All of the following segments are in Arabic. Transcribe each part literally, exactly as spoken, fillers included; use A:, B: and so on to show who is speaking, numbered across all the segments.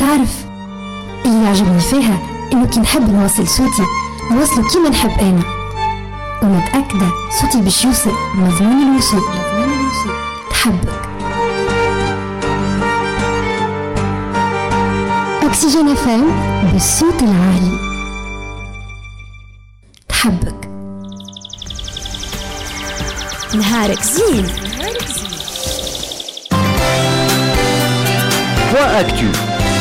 A: تعرف اللي يعجبني فيها إنه كي نحب نوصل صوتي نوصله كيما نحب أنا، ومتأكدة صوتي باش يوصل مضمون الوصول. تحبك أكسجين اف ام بالصوت العالي. تحبك نهارك زين.
B: Point Actu.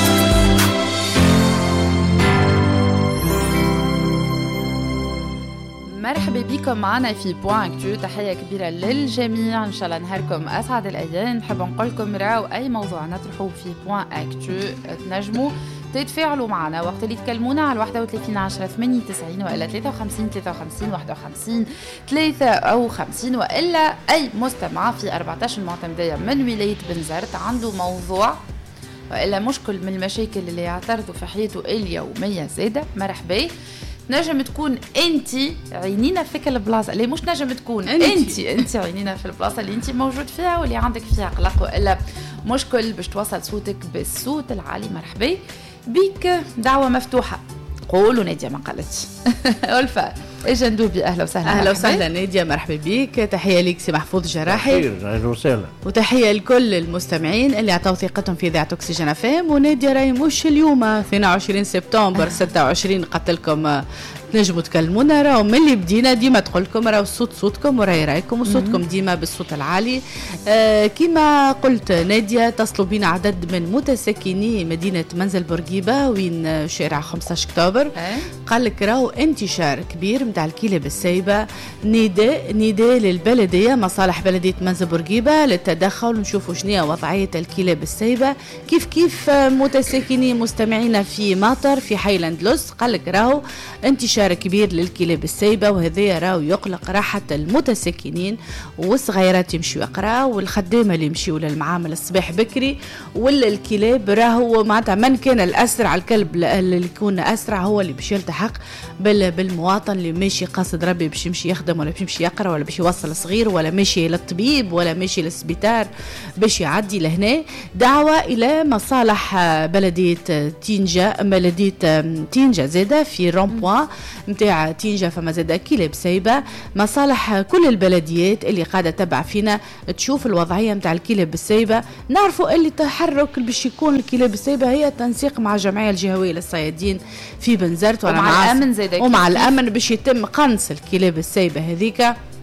C: مرحبا بكم معنا في بوان اكتو. تحية كبيرة للجميع، إن شاء الله نهاركم أسعد الأيام. نحب نقول لكم راو أي موضوع نطرحوه في بوان اكتو تنجموا تتفاعلوا معنا وقت اللي تكلمونا على واحد وثلاثين عشرة ثمانية وتسعين وإلا ثلاثة وخمسين ثلاثة وخمسين واحد وخمسين ثلاثة وخمسين، وإلا أي مستمع في أربعة عشر معتمدية من ولاية بنزرت عنده موضوع وإلا مشكل من المشاكل اللي يعترضوا في حياته اليومية زادة. مرحبا، نجم تكون انت عينينا فيك البلاصه اللي مش نجم تكون انت انت عينينا في البلاصه اللي انت موجود فيها واللي عندك فيها قلق والا مشكل باش توصل صوتك بالصوت العالي. مرحبا بيك، دعوه مفتوحه. قولوا ناديه ما قالتش. ألفا اجا ندوبي، اهلا وسهلا.
D: اهلا وسهلا ناديه، مرحبا بيك. تحيه ليك سي محفوظ جراحي.
B: اهلا وسهلا.
D: وتحيه لكل المستمعين اللي عطاو ثقتهم في اذاعه اكسجين اف ام. وناديه راهي مش اليوم اثنين وعشرين سبتمبر ستة وعشرين قلت لكم تنجموا تكلمونا، راهو من اللي بدينا ديما تقول لكم راهو الصوت صوتكم وراهي رايكم وصوتكم ديما بالصوت العالي. آه كما قلت ناديه، اتصلوا بنا عدد من متساكني مدينه منزل بورقيبه وين شارع خمسة عشر اكتوبر. قال لك راهو انتشار كبير نتاع الكلاب السايبه، نداء نداء للبلديه مصالح بلديه منزل بورقيبه للتدخل ونشوفوا شنو وضعيه الكلاب السايبه. كيف كيف متساكني مستمعينا في ماطر في حي لاندلس، قال لك راهو انتشار كبير للكلاب السايبه، وهذا راهو يقلق راحه المتساكنين والصغيرات يمشيوا يقراوا والخدامه اللي يمشيوا للمعامل الصباح بكري. ولا الكلاب راهو معناتها من كان الاسرع الكلب اللي يكون اسرع هو اللي باش يلتحق بالمواطن اللي ماشي قاصد ربي باش يمشي يخدم ولا باش يمشي يقرا ولا باش يوصل صغير ولا ماشي للطبيب ولا ماشي للسبيطار باش يعدي لهنا. دعوه الى مصالح بلديه تينجا بلديه تينجا زاده في رومبوان نتاع تينجا، فما زاده كلاب سايبه. مصالح كل البلديات اللي قاعده تبع فينا تشوف الوضعيه نتاع الكلاب السايبه. نعرفوا اللي تحرك باش يكون الكلاب السايبه هي تنسيق مع الجمعيه الجهويه للصيادين في بنزرت
C: ومع الامن زاده
D: ومع الامن باش يتم قنص الكلاب السايبه هذيك.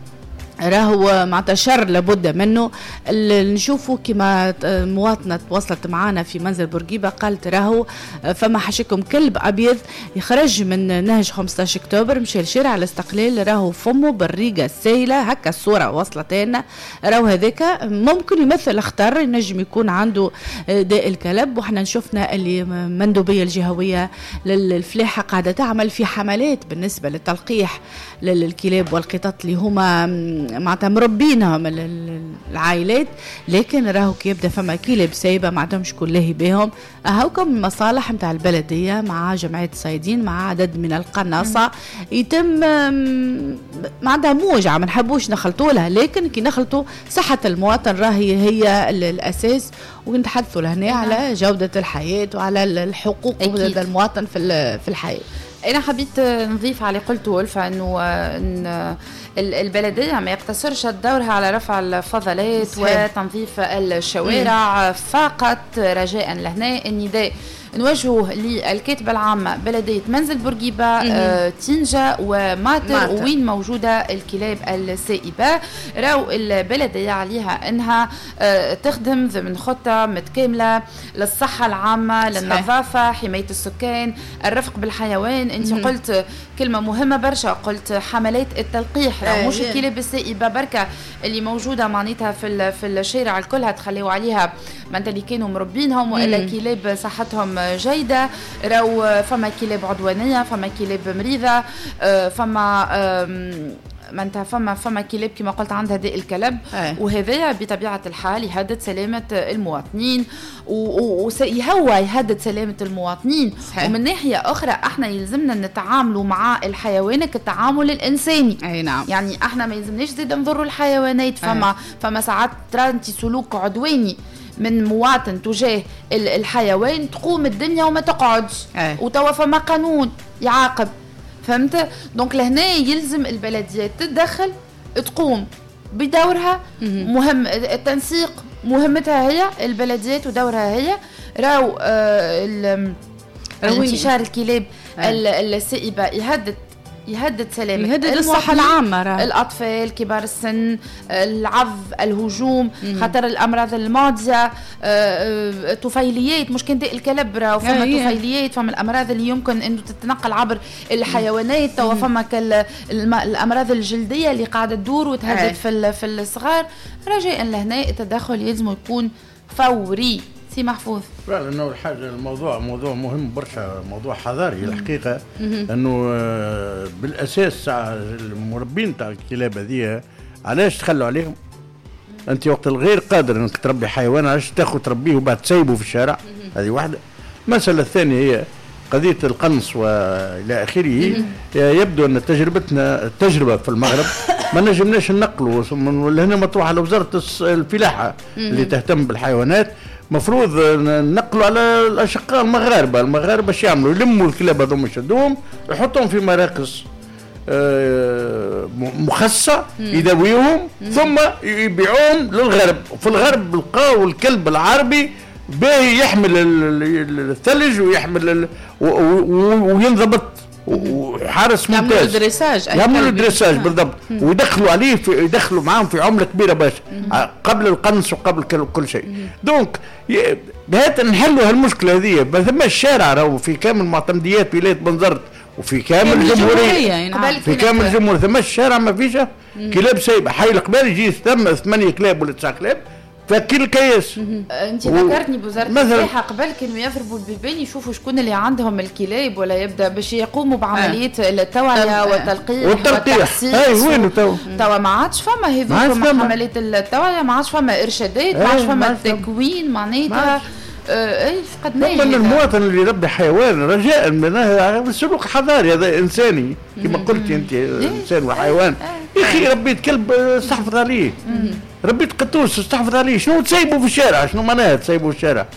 D: راهو معناتها شر لابد منه. نشوفوا كما مواطنه تواصلت معنا في منزل بورقيبه قالت راهو فما حشكم كلب ابيض يخرج من نهج خمسة عشر اكتوبر مشى لشارع الاستقلال، راهو فمه بالريقه السايله هكا الصوره وصلت لنا. راهو هذاك ممكن يمثل خطر، ينجم يكون عنده داء الكلب. وحنا شفنا اللي مندوبيه الجهويه للفلاحه قاعده تعمل في حملات بالنسبه للتلقيح للكلاب والقطط اللي هما معناتها مربينهم العائلات، لكن راهو كي يبدا فما كلاب سايبه ما عندهمش شكون لاهي بهم. هاوكم المصالح نتاع البلديه مع جمعيه الصيادين مع عدد من القناصه يتم معناتها موجعه، ما نحبوش نخلطوا لها، لكن كي نخلطوا صحه المواطن راهي هي الاساس. ونتحدثوا لهنا على جوده الحياه وعلى الحقوق ديال المواطن في في الحياه.
C: أنا حبيت نضيف على قلته ألفا أنه إن البلدية ما يقتصرش دورها على رفع الفضلات وتنظيف الشوارع فقط. رجاء لهنا النداء نوجهه للكاتبة العامة بلدية منزل بورقيبة آه تينجا وماطر وين موجودة الكلاب السائبة. راو البلدية عليها انها آه تخدم ضمن خطة متكاملة للصحة العامة، للنظافة، حماية السكان، الرفق بالحيوان. انت مم. قلت كلمة مهمة برشا، قلت حملات التلقيح. آه مش الكلاب السائبة بركة اللي موجودة معناتها في في الشارع الكلها تخليوا عليها ما انت اللي كانوا مربينهم والا كلاب صحتهم جيدة. راو فما كلاب عدوانية، فما كلاب مريضة، فما ما انت فما فما كلاب كما قلت عندها داء الكلب. أي. وهذا بطبيعه الحال يهدد سلامه المواطنين ويهوى يهدد سلامه المواطنين. صحيح. ومن ناحيه اخرى احنا يلزمنا نتعاملوا مع الحيوان كالتعامل الانساني.
D: اي نعم.
C: يعني احنا ما يلزمناش زيد نضروا الحيوانات. فما أي. فما ساعات ترى انت سلوك عدواني من مواطن تجاه الحيوان تقوم الدنيا وما تقعدش. وتوا فما قانون يعاقب، فهمت؟ دونك لهنا يلزم البلديات تتدخل، تقوم بدورها. مهم التنسيق، مهمتها هي البلديات ودورها هي. راو آه انتشار الكلاب السائبة يهدد يهدد سلامة،
D: يهدد الصحة العامة،
C: الأطفال، كبار السن، العض، الهجوم، مم. خطر الأمراض المعدية، طفيليات، مش كنت الكلب راهو فما طفيليات، فما الأمراض اللي يمكن أنه تتنقل عبر الحيوانات، توا فما الأمراض الجلدية اللي قاعدة تدور وتهدد في في الصغار. رجاء لهنا التدخل يلزم يكون فوري. سي محفوظ.
B: فعلا انه الحاجه الموضوع موضوع مهم برشا، موضوع حضاري الحقيقه، انه بالاساس المربين تاع الكلاب هذه علاش تخلوا عليهم؟ انت وقت الغير قادر انك تربي حيوان علاش تاخذ تربيه وبعد تسيبه في الشارع؟ هذه واحده. المساله الثانيه هي قضيه القنص والى اخره. يبدو ان تجربتنا التجربه في المغرب ما نجمناش ننقلوا، هنا مطروح على وزاره الفلاحه اللي تهتم بالحيوانات، مفروض نقلوا على الاشقاء المغاربه. المغاربه ايش يعملوا؟ يلموا الكلاب هذوما يشدوهم يحطوهم في مراكز مخصصه يداويهم ثم يبيعوهم للغرب. وفي الغرب لقاو الكلب العربي باهي يحمل الثلج ويحمل وينضبط وحارس ممتاز.
D: يعملوا دريساج،
B: يعملوا دريساج بالضبط، ويدخلوا عليه في يدخلوا معاهم في عمله كبيره باشا قبل القنص وقبل كل شيء. دونك بهذا نحلوا هالمشكله هذه. ما ثم الشارع راهو في كامل معتمديات ولايه بنزرت وفي كامل الجمهوريه، في كامل الجمهوريه ثم الشارع ما فيش كلاب سايبه. حي القبال يجي ثم ثمانيه كلاب ولا تسعه كلاب فكل الكياس.
C: انت ذكرتني بوزاره الصحه قبل كانوا يضربوا البيبان يشوفوا شكون اللي عندهم الكلاب ولا يبدا باش يقوموا بعمليه آه. التوعيه والتلقيح
B: والتلقيح. اي وينو تو؟
C: توا ما عادش فما هذوك حملات التوعيه، ما عادش فما ارشادات، ما عادش فما التكوين معناتها. اي فقدناه.
B: من المواطن اللي يربي حيوان رجاء منها سلوك حضاري، هذا انساني كما قلتي انت، انسان وحيوان. يا اخي ربيت كلب استحفظ عليه، ربيت قطوس استحفظ عليه، شنو تسيبه في الشارع؟ شنو معناها تسيبه في الشارع؟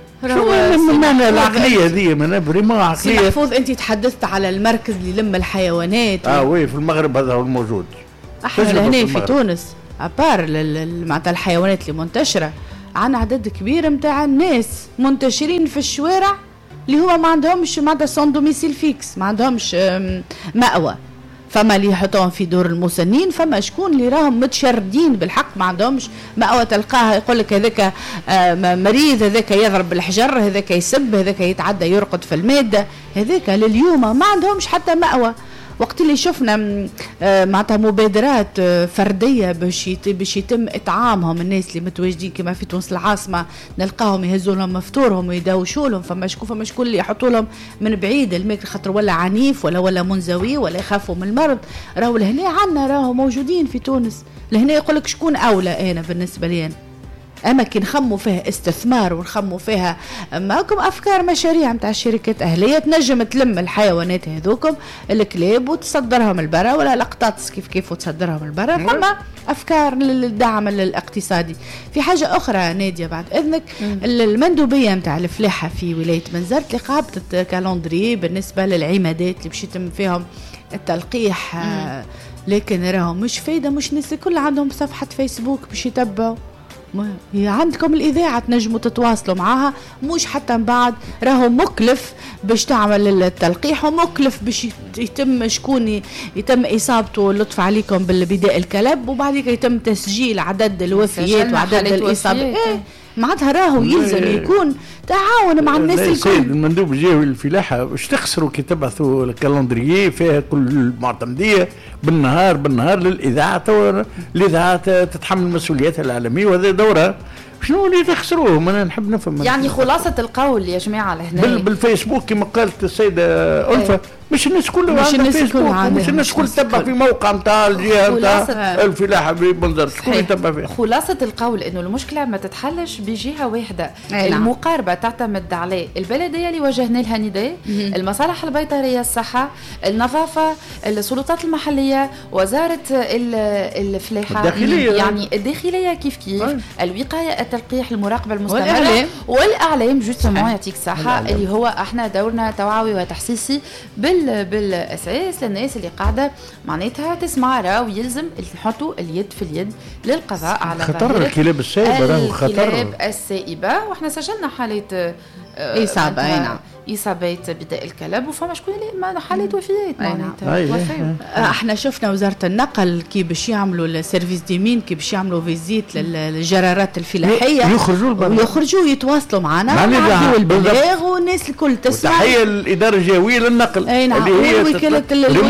B: شنو معناها العقليه هذه؟ معناها فريمون عقليه.
D: محفوظ انت تحدثت على المركز اللي يلم الحيوانات.
B: اه وي في المغرب هذا هو الموجود.
D: احنا هنا في تونس ابار معناتها الحيوانات اللي منتشره عن عدد كبير متاع الناس منتشرين في الشوارع اللي هما ما عندهمش معناتها سون دوميسيل فيكس، ما عندهمش مأوى. فما اللي يحطوهم في دور المسنين، فما شكون اللي راهم متشردين بالحق ما عندهمش مأوى. تلقاه يقول لك هذاك مريض، هذاك يضرب بالحجر، هذاك يسب، هذاك يتعدى يرقد في الماده، هذاك لليوم ما عندهمش حتى مأوى. وقت اللي شفنا معناتها مبادرات فرديه باش باش يتم اطعامهم الناس اللي متواجدين كما في تونس العاصمه، نلقاهم يهزوا لهم مفطورهم ويداوشوا لهم، فما شكون فما شكون اللي يحطوا لهم من بعيد الماكل خاطر ولا عنيف ولا ولا منزوي ولا يخافوا من المرض. راهو لهنا عندنا راهو موجودين في تونس. لهنا يقول لك شكون اولى انا بالنسبه لي أنا. اما كي نخموا فيها استثمار ونخموا فيها معكم افكار مشاريع نتاع الشركات اهليه تنجم تلم الحيوانات هذوكم الكلاب وتصدرهم لبرا، ولا القطاطس كيف كيف وتصدرهم لبرا. فما افكار للدعم الاقتصادي. في حاجه اخرى ناديه بعد اذنك، المندوبيه نتاع الفلاحه في ولايه بنزرت اللي قابلت كالندري بالنسبه للعمادات اللي باش يتم فيهم التلقيح، آه لكن راهم مش فايده، مش ناس الكل عندهم صفحه فيسبوك باش يتبعوا. هي عندكم الإذاعة تنجموا تتواصلوا معها، مش حتى من بعد راهو مكلف باش تعمل التلقيح ومكلف باش يتم شكون يتم إصابته لطف عليكم بالبداء الكلب، وبعديك يتم تسجيل عدد الوفيات وعدد الإصابات. إيه معناتها راهو يلزم يكون تعاون مع الناس الكل.
B: المندوب الجهوي للفلاحه واش تخسروا كي تبعثوا الكالندريي فيها كل المعتمديه بالنهار بالنهار للاذاعه، الاذاعه تتحمل مسؤولياتها الاعلاميه وهذا دورها. شنو اللي تخسروه؟ ما انا نحب نفهم.
C: يعني خلاصه القول يا جماعه لهنا
B: بال بالفيسبوك كما قالت السيده ألفة، ايه. مش الناس كلها
D: مش الناس كلها
B: مش الناس كلها تتبع في موقع نتاع الجهه نتاع الفلاحه ببنزرت، شكون يتبع فيها؟
C: خلاصه القول انه المشكله ما تتحلش بجهه واحده. المقاربه تعتمد على البلديه اللي وجهنا لها نداء، المصالح البيطريه، الصحه، النظافه، السلطات المحليه، وزاره الفلاحه،
B: الداخليه
C: يعني الداخليه كيف كيف، الوقايه التلقيح المراقبه المستمره
D: والإعلام,
C: والإعلام جوستومون يعطيك الصحه اللي هو احنا دورنا توعوي وتحسيسي بال بالاساس للناس اللي قاعده معناتها تسمع راهو يلزم نحطوا اليد في اليد للقضاء على
B: خطر الكلاب السائبه راهو خطر
C: الكلاب السائبه. واحنا سجلنا حالات
D: إصابة أي نعم
C: إصابات بداء الكلب وفما شكون اللي حالات وفيات
D: معناتها. احنا شفنا وزارة النقل كي باش يعملوا السيرفيس دي مين كي باش يعملوا فيزيت للجرارات الفلاحية
B: يخرجوا
D: ويخرجوا يتواصلوا معنا ونعطيو البلاغ والناس الكل تسمع.
B: وتحية الإدارة الجهوية للنقل
D: أي نعم
B: اللي هي
D: والوكالة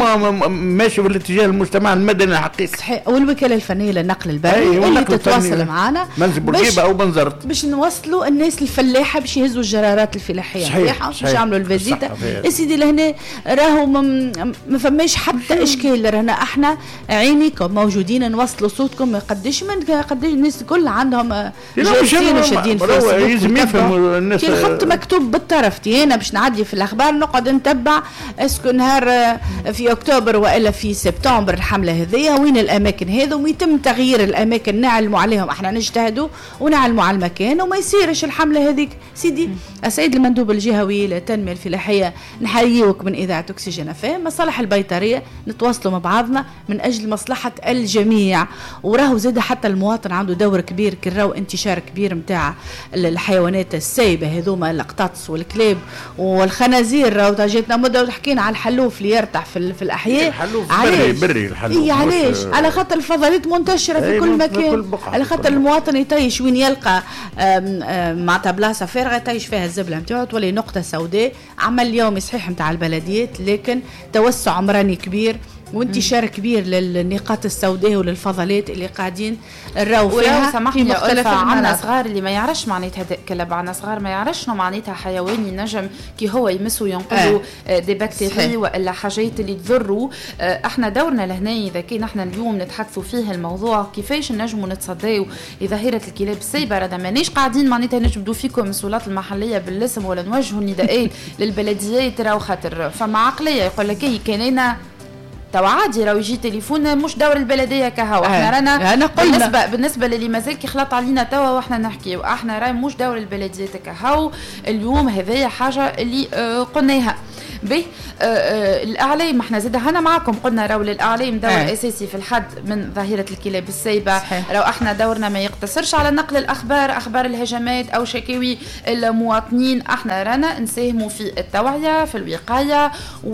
B: ماشي بالاتجاه المجتمع المدني الحقيقي
D: صحيح والوكالة الفنية للنقل البري اللي تتواصل معنا
B: منزل بورقيبة أو بنزرت
D: باش نوصلوا الناس الفلاحة باش يهزوا الجرارات الفلاحية
B: صحيح
D: باش يعملوا الفيزيتا. يا سيدي لهنا راهو ما فماش حتى اشكال رانا احنا عينيكم موجودين نوصلوا صوتكم قداش من قداش الناس الكل عندهم جالسين وشادين
B: لازم يفهموا الناس
D: الخط مكتوب بالطرف تي انا باش نعدي في الاخبار نقعد نتبع اسكو نهار في اكتوبر والا في سبتمبر الحمله هذيا وين الاماكن هذو ويتم تغيير الاماكن نعلموا عليهم احنا نجتهدوا ونعلموا على المكان وما يصيرش الحمله هذيك. سيدي السيد المندوب الجهوي للتنميه الفلاحيه نحييوك من اذاعه اكسجين اف ام. مصالح البيطريه نتواصلوا مع بعضنا من اجل مصلحه الجميع وراهو زاد حتى المواطن عنده دور كبير كي راهو انتشار كبير نتاع الحيوانات السايبه هذوما القطاطس والكلاب والخنازير. راهو جاتنا مده وحكينا على الحلوف اللي يرتاح في, في الاحياء
B: الحلوف بري بري الحلوف
D: إيه علاش على خاطر الفضلات منتشره في كل مكان على خاطر المواطن يطيش وين يلقى معناتها بلاصه فارغه يطيش فيها الزبله نتاعو تولي نقطه سوداء. عمل يومي صحيح نتاع البلديات لكن توسع عمراني كبير وانتشار كبير للنقاط السوداء وللفضلات اللي قاعدين نراو فيها
C: في مختلف عنا صغار اللي ما يعرفش معناتها كلب عنا صغار ما يعرفش معناتها حيوان ينجم كي هو يمسوا ينقلوا آه. دي بكتيريا والا حاجات اللي تضروا. آه احنا دورنا لهنا اذا كان احنا اليوم نتحدثوا فيه الموضوع كيفاش نجموا نتصداو لظاهره الكلاب السايبه. رانا مانيش قاعدين معناتها نجبدوا فيكم المسؤولات المحليه بالاسم ولا نوجهوا نداءات للبلديات راهو خاطر فما عقليه يقول لك هي كان انا تو عادي راهو يجي تليفون مش دور البلديه كهو. احنا رانا بالنسبه بالنسبه للي مازال كي خلط علينا توا واحنا نحكيو احنا راهي مش دور البلديه كهو. اليوم هذايا حاجه اللي آه قلناها به آه آه الاعلام. احنا زاد هنا معكم قلنا راهو للاعلام دور آه. اساسي في الحد من ظاهره الكلاب السايبه. راهو احنا دورنا ما يقتصرش على نقل الاخبار اخبار الهجمات او شكاوي المواطنين. احنا رانا نساهموا في التوعيه في الوقايه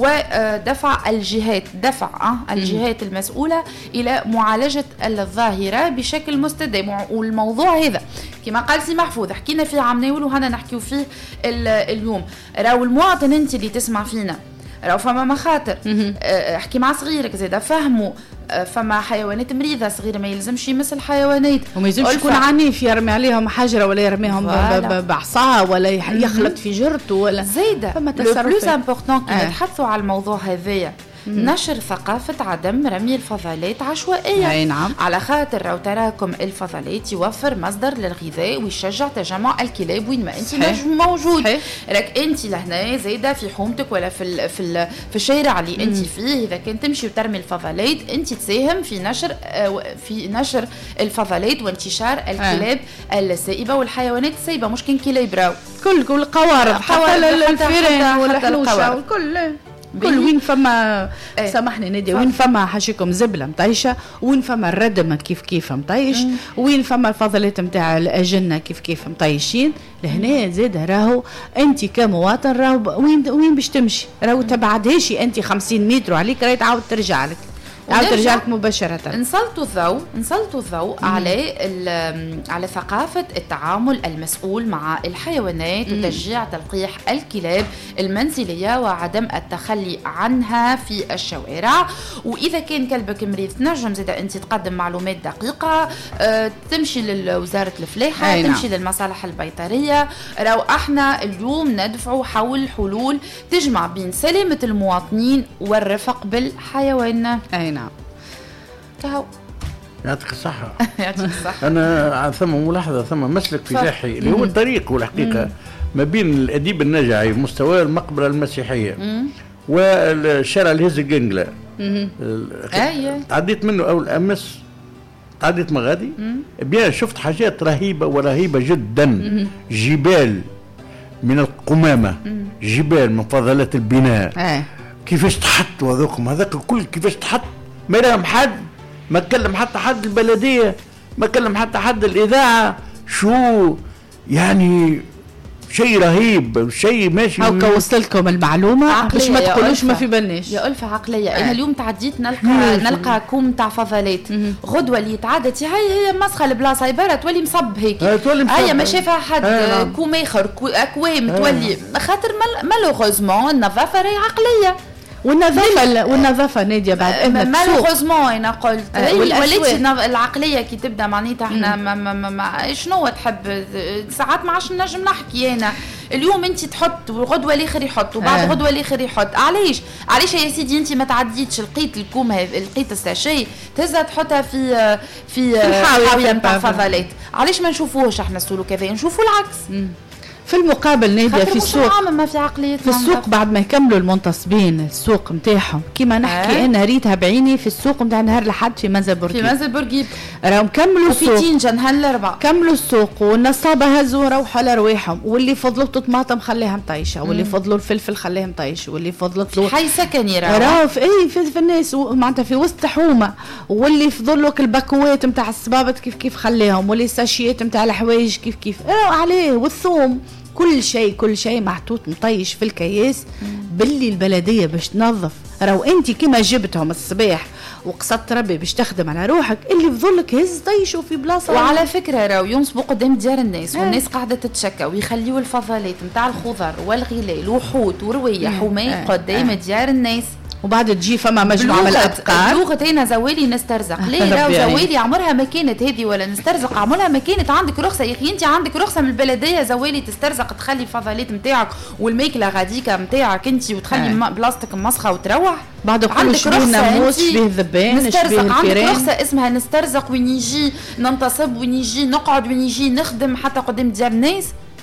C: ودفع الجهات دفع أه الجهات المسؤولة إلى معالجة الظاهرة بشكل مستدام. والموضوع هذا كما قال سي محفوظ حكينا فيه عمناول وهنا نحكيو فيه اليوم. راهو المواطن انت اللي تسمع فينا راهو فما مخاطر احكي مع صغيرك زيدا فهموا فما حيوانات مريضة صغيرة ما يلزمش يمس الحيوانات
D: وما يلزمش يكون عنيف يرمي عليهم حجرة ولا يرميهم بعصاه ولا يخلط في جرته ولا
C: زيدا. فما تصرف لو بلوس امبورطون كي نتحدثوا على الموضوع هذايا نشر ثقافة عدم رمي الفضلات عشوائيا.
D: أي نعم.
C: على خاطر لو تراكم الفضلات يوفر مصدر للغذاء ويشجع تجمع الكلاب وين ما انت موجود. راك انت لهنا زايده في حومتك ولا في ال في ال في الشارع اللي انت فيه اذا كنت تمشي وترمي الفضلات انت تساهم في نشر في نشر الفضلات وانتشار الكلاب السائبة والحيوانات السائبة. مش كان كلاب راو
D: كل كل قوارض حتى الفيران والحلوشة والكل كل وين فما ايه. سامحني نادي وين فما حاشيكم زبله مطيشه وين فما الردم كيف كيف مطيش مم. وين فما الفضلات نتاع الاجنه كيف كيف مطيشين. لهنا زاد راهو انت كمواطن راهو وين وين باش تمشي راهو تبعدهاش انت خمسين متر عليك راهي تعاود ترجع لك تعاود ترجع لك مباشره.
C: نسلطوا الضوء نسلطوا الضوء على على ثقافه التعامل المسؤول مع الحيوانات مم. وتشجيع تلقيح الكلاب المنزليه وعدم التخلي عنها في الشوارع. واذا كان كلبك مريض تنجم زاد انت تقدم معلومات دقيقه أه تمشي لوزاره الفلاحه تمشي نعم. للمصالح البيطريه. راهو احنا اليوم ندفعوا حول حلول تجمع بين سلامه المواطنين والرفق بالحيوان.
D: اي نعم.
C: تهو
B: يعطيك الصحة.
C: يعطيك الصحة.
B: أنا ثم ملاحظة ثم مسلك فلاحي اللي هو الطريق والحقيقة ما بين الأديب النجعي مستوى المقبرة المسيحية مم. والشارع الهز الجنجلة. عديت منه أول أمس تعديت مغادي بيان شفت حاجات رهيبة ورهيبة جدا. جبال من القمامة، جبال من فضلات البناء.
D: آه.
B: كيفاش تحطوا هذوكم هذاك الكل كيفاش تحط؟ ما يراهم حد، ما كلم حتى حد البلدية، ما كلم حتى حد الإذاعة. شو يعني شيء رهيب، شيء ماشي.
D: هاكا وصلت لكم المعلومه باش ما تقولوش ما في بالناش.
C: يا ألفة عقليه. آه. انا اليوم تعديت نلقى نلقى كوم تاع فضلات، غدوه اللي تعدت هي هي مسخه البلاصه عباره تولي مصب هيك، هي ما شافها حد. آه. كوم اخر اكوام. آه. تولي خاطر مالوغوزمون النظافه راهي عقليه.
D: والنظافه والنظافه ناديه بعد
C: مالوغوزمون انا قلت. آه. ولات العقليه كي تبدا معناتها احنا ما ما ما ما شنو تحب ساعات ما عادش نجم نحكي انا. اليوم انت تحط والغدوه الاخر يحط وبعد آه. غدوه الاخر يحط. علاش علاش يا سيدي انت ما تعديتش لقيت الكوم لقيت الساشي تهزها تحطها في في حاويه نتاع فضلات؟ علاش ما نشوفوهش احنا السلوك هذا؟ نشوفوا العكس. مم.
D: في المقابل نادية في السوق
C: ما في عقلية
D: في السوق بعد ما يكملوا المنتصبين السوق نتاعهم كيما نحكي. آه. انا ريتها بعيني في السوق نتاع نهار الأحد في منزل بورقيب.
C: في منزل بورقيب
D: راهم كملوا السوق
C: وفي تينجا نهار الأربعاء كملوا
D: السوق والنصابة هزوا روحوا على رواحهم. واللي فضلوا طماطم خليها مطيشة، واللي فضلوا الفلفل خليها مطيش، واللي فضلت له
C: حي سكني
D: راهو في اي في, في الناس معناتها في وسط حومة. واللي فضلوا الباكوات نتاع الصبابط كيف كيف خليهم، واللي الساشيات نتاع الحوايج كيف كيف راهو عليه. والثوم كل شيء كل شيء محطوط مطيش في الكياس. باللي البلديه باش تنظف راهو انت كيما جبتهم الصباح وقصدت ربي باش تخدم على روحك، اللي فضلك هز طيشوا في بلاصه.
C: وعلى فكره راهو ينصبوا قدام ديار الناس. آه. والناس قاعده تتشكى ويخليوا الفضلات نتاع الخضر والغلال وحوت وروايح وماء آه. قدام آه. ديار الناس.
D: وبعد تجي فما مجموعه من الافكار.
C: لغه انا زوالي نسترزق. ليه راهو زوالي عمرها ما كانت هذه، ولا نسترزق عمرها ما كانت. عندك رخصه يا اخي، انت عندك رخصه من البلديه زوالي تسترزق تخلي الفضلات نتاعك والماكله غاديكا نتاعك انت وتخلي آه. بلاصتك مسخه وتروح.
D: بعد كل شبيه ناموس شبيه الذبان
C: شبيه الكيران. عندك رخصه اسمها نسترزق وين يجي ننتصب وين يجي نقعد وين يجي نخدم حتى قدام ديار الناس.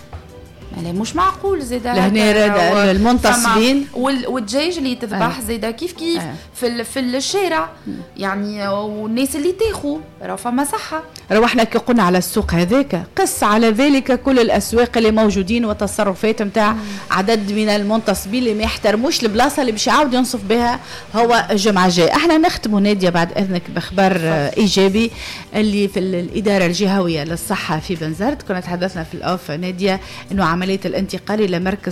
C: لا مش معقول زيدا.
D: لهنا المنتصبين
C: والدجاج اللي تذبح آه. زيدا كيف كيف آه. في في الشارع يعني. والناس اللي تاخوا راه فما صحه.
D: روحنا كي قلنا على السوق هذاك قس على ذلك كل الاسواق اللي موجودين والتصرفات نتاع عدد من المنتصبين اللي ما يحترموش البلاصه اللي باش يعاود ينصف بها هو الجمعه الجاي. احنا نختموا ناديه بعد اذنك بخبر ايجابي اللي في الاداره الجهويه للصحه في بنزرت. كنا تحدثنا في الاوف ناديه انه عمليه الانتقال الى مركز